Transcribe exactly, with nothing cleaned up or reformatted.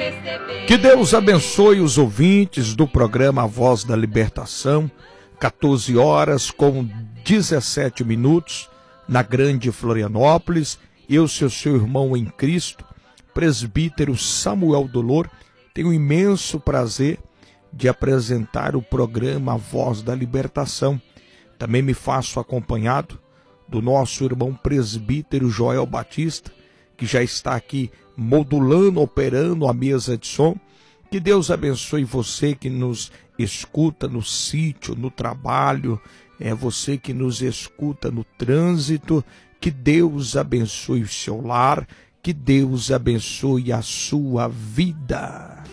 Que Deus abençoe os ouvintes do programa A Voz da Libertação, quatorze horas com dezessete minutos, na Grande Florianópolis. Eu, seu, seu irmão em Cristo, presbítero Samuel Dolor, tenho um imenso prazer de apresentar o programa A Voz da Libertação. Também me faço acompanhado do nosso irmão presbítero Joel Batista, que já está aqui modulando, operando a mesa de som. Que Deus abençoe você que nos escuta no sítio, no trabalho, é você que nos escuta no trânsito. Que Deus abençoe o seu lar, que Deus abençoe a sua vida.